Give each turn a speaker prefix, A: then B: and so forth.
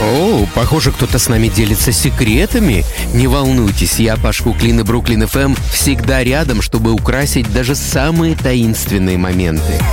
A: О, похоже, кто-то с нами делится секретами. Не волнуйтесь, я, Паш Куклин и Бруклин ФМ всегда рядом, чтобы украсить даже самые таинственные моменты.